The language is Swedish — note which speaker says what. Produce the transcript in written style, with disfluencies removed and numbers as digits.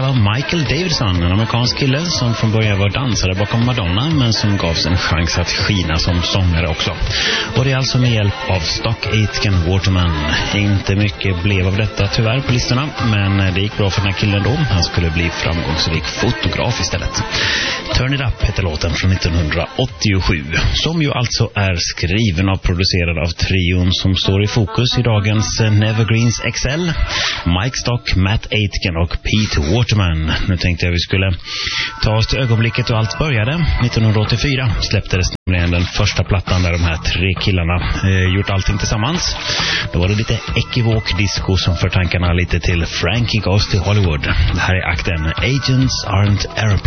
Speaker 1: här var Michael Davidson, en amerikansk kille som från början var dansare bakom Madonna men som gavs en chans att skina som sångare också. Och det är alltså med hjälp av Stock Aitken Waterman. Inte mycket blev av detta tyvärr på listorna, men det gick bra för den här killen då. Han skulle bli framgångsrik fotograf istället. Turn It Up heter låten från 1987, som ju alltså är skriven och producerad av trion som står i fokus i dagens Nevergreens XL. Mike Stock, Matt Aitken och Pete Waterman. Nu tänkte jag vi skulle ta oss till ögonblicket och allt började. 1984 släpptes nämligen den första plattan där de här tre killarna gjort allting tillsammans. Då var det lite ekivok disco som för tankarna lite till Frankie Goes to Hollywood. Det här är akten Agents Aren't Airplanes.